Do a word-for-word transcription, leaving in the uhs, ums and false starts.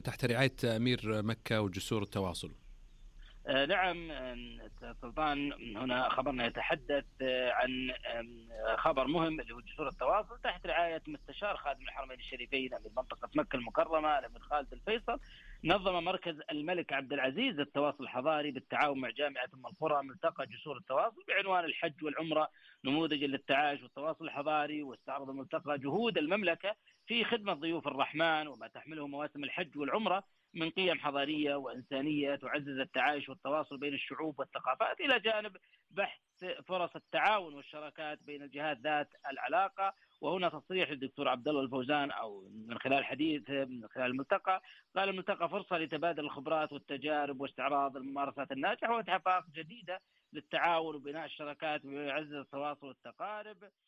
تحت رعاية أمير مكة وجسور التواصل. آه، نعم. آم، سلطان، هنا خبرنا يتحدث آه، عن آم، خبر مهم اللي هو جسور التواصل تحت رعاية مستشار خادم الحرمين الشريفين أمير منطقة مكة المكرمة الأمير خالد الفيصل. نظم مركز الملك عبد العزيز التواصل الحضاري بالتعاون مع جامعة أم القرى ملتقى جسور التواصل بعنوان الحج والعمرة نموذج للتعايش والتواصل الحضاري. واستعرض الملتقى جهود المملكة في خدمة ضيوف الرحمن وما تحمله مواسم الحج والعمرة من قيم حضارية وإنسانية تعزز التعايش والتواصل بين الشعوب والثقافات، إلى جانب بحث فرص التعاون والشراكات بين الجهات ذات العلاقة. وهنا تصريح للدكتور عبد الله الفوزان أو من خلال حديث من خلال الملتقى، قال: الملتقى فرصة لتبادل الخبرات والتجارب واستعراض الممارسات الناجحة وفتح آفاق جديدة للتعاون وبناء الشراكات ويعزز التواصل والتقارب.